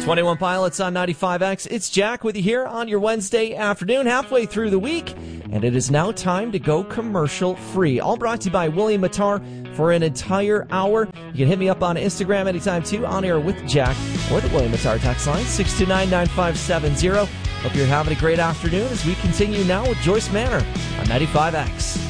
21 Pilots on 95X. It's Jack with you here on your Wednesday afternoon, halfway through the week, and it is now time to go commercial free. All brought to you by William Matar for an entire hour. You can hit me up on Instagram anytime too, on air with Jack, or the William Matar text line, 629-9570. Hope you're having a great afternoon as we continue now with Joyce Manor on 95X.